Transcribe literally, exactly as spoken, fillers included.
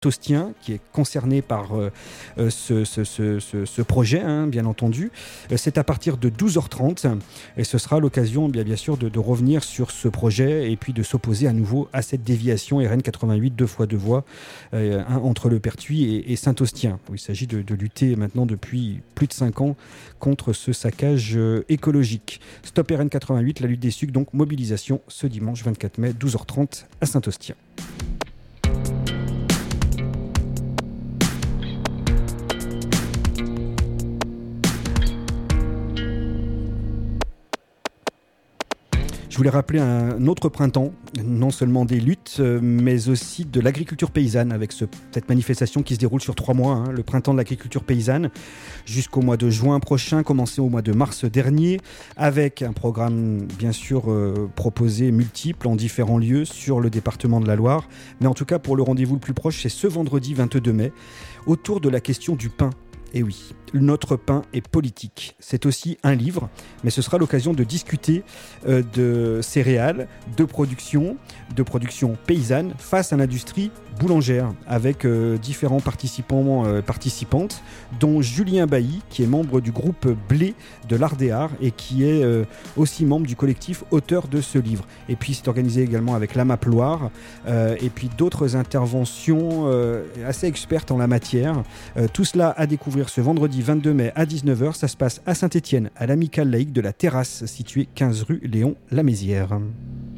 Saint-Austien qui est concerné par euh, ce, ce, ce, ce, ce projet, hein, bien entendu. C'est à partir de douze heures trente et ce sera l'occasion bien, bien sûr de, de revenir sur ce projet et puis de s'opposer à nouveau à cette déviation R N quatre-vingt-huit, deux fois deux voies euh, hein, entre le Pertuis et, et Saint-Austien. Il s'agit de, de lutter maintenant depuis plus de cinq ans contre ce saccage euh, écologique. Stop R N quatre-vingt-huit, la lutte des sucs, donc mobilisation ce dimanche vingt-quatre mai, douze heures trente à Saint-Austien. Je voulais rappeler un autre printemps, non seulement des luttes, mais aussi de l'agriculture paysanne, avec ce, cette manifestation qui se déroule sur trois mois, hein, le printemps de l'agriculture paysanne, jusqu'au mois de juin prochain, commencé au mois de mars dernier, avec un programme bien sûr euh, proposé multiple en différents lieux sur le département de la Loire. Mais en tout cas, pour le rendez-vous le plus proche, c'est ce vendredi vingt-deux mai, autour de la question du pain. Et oui, notre pain est politique. C'est aussi un livre, mais ce sera l'occasion de discuter euh, de céréales, de production, de production paysanne face à l'industrie boulangère, avec euh, différents participants, euh, participantes, dont Julien Bailly, qui est membre du groupe Blé de l'Ardéar et qui est euh, aussi membre du collectif auteur de ce livre. Et puis c'est organisé également avec l'A M A P Loire euh, et puis d'autres interventions euh, assez expertes en la matière. Euh, tout cela à découvrir ce vendredi vingt-deux mai à dix-neuf heures. Ça se passe à Saint-Étienne, à l'Amicale laïque de la Terrasse, située quinze rue Léon Lamézière.